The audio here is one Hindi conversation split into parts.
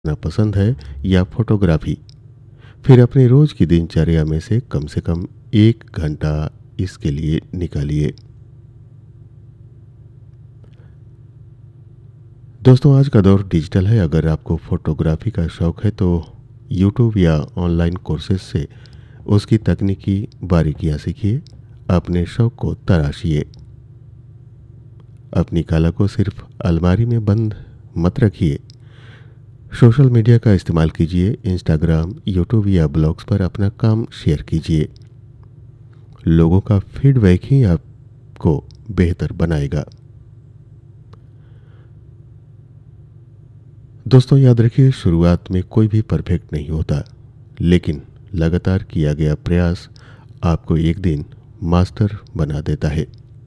करना पसंद है या फोटोग्राफी? फिर अपनी रोज की दिनचर्या में से कम 1 घंटा इसके लिए निकालिए। दोस्तों, आज का दौर डिजिटल है। अगर आपको फोटोग्राफी का शौक है तो यूट्यूब या ऑनलाइन कोर्सेज से उसकी तकनीकी बारीकियां सीखिए। अपने शौक को तराशिए। अपनी कला को सिर्फ अलमारी में बंद मत रखिए। सोशल मीडिया का इस्तेमाल कीजिए। इंस्टाग्राम, यूट्यूब या ब्लॉग्स पर अपना काम शेयर कीजिए। लोगों का फीडबैक ही आपको बेहतर बनाएगा। दोस्तों, याद रखिए, शुरुआत में कोई भी परफेक्ट नहीं होता, लेकिन लगातार किया गया प्रयास आपको एक दिन मास्टर बना देता है।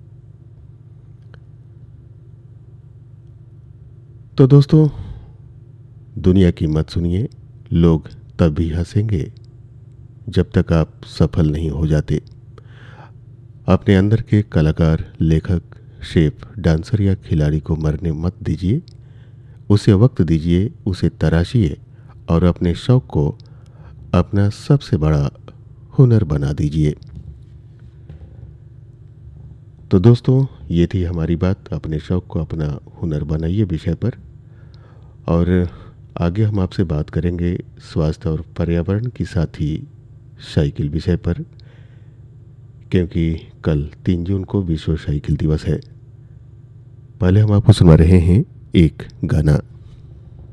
तो दोस्तों, दुनिया की मत सुनिए। लोग तब भी हंसेंगे जब तक आप सफल नहीं हो जाते। अपने अंदर के कलाकार, लेखक, शेफ, डांसर या खिलाड़ी को मरने मत दीजिए। उसे वक्त दीजिए, उसे तराशिए और अपने शौक को अपना सबसे बड़ा हुनर बना दीजिए। तो दोस्तों, ये थी हमारी बात अपने शौक को अपना हुनर बनाइए विषय पर। और आगे हम आपसे बात करेंगे स्वास्थ्य और पर्यावरण के साथ ही साइकिल विषय पर, क्योंकि कल 3 जून को विश्व साइकिल दिवस है। पहले हम आपको सुना रहे हैं एक गाना।